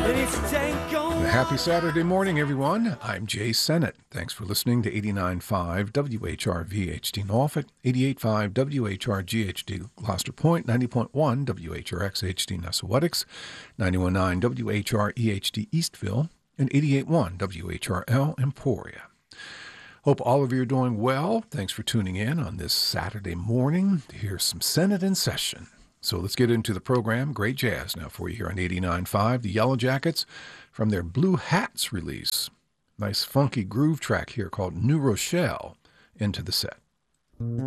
Happy Saturday morning, everyone. I'm Jay Sennett. Thanks for listening to 89.5 WHRV HD Norfolk, 88.5 WHRG Gloucester Point, 90.1 WHRX HD Nessawetics, 91.9 WHREHD Eastville, and 88.1 WHRL Emporia. Hope all of you are doing well. Thanks for tuning in on this Saturday morning to hear some Senate in session. So let's get into the program. Great jazz now for you here on 89.5. The Yellow Jackets from their Blue Hats release. Nice funky groove track here called New Rochelle into the set.